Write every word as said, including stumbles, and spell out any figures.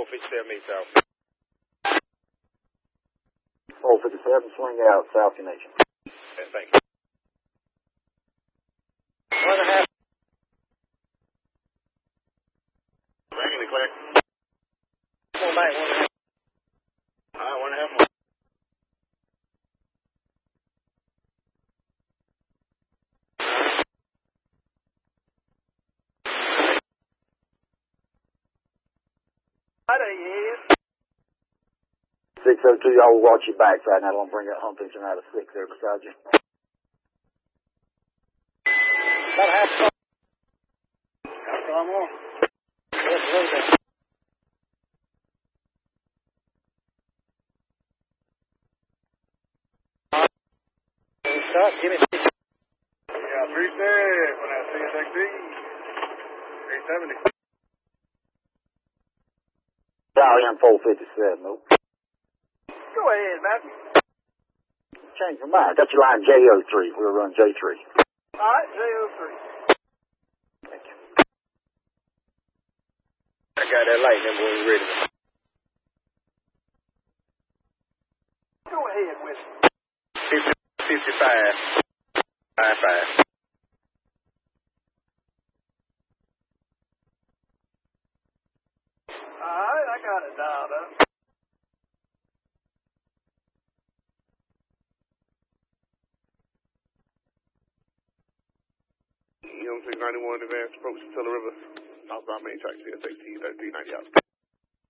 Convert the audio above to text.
four fifty-seven meets out. four fifty-seven, swing out, South Nation. Okay, thank you. One and a half. Bang in the clear. Come on back, one and a half. All right, one and a half more. There he is. six oh two, y'all will watch your backs right now. I don't bring that Huntington out of six there beside you. About a half a car. Half a car more. Yes, a little bit. Shot, give me. Yeah, three step when I see it like this. three seventy. Italian four fifty-seven, nope. Go ahead, Matthew. Change your mind. Got your line J O three. We'll run J three. All right, J O three. Thank you. I got that light, then boy, ready. Go ahead with it. fifty, fifty-five. five five. All right, I got it dialed up. E M six ninety-one advanced approach to the river. Southbound main track, C S A T thirty-three ninety out.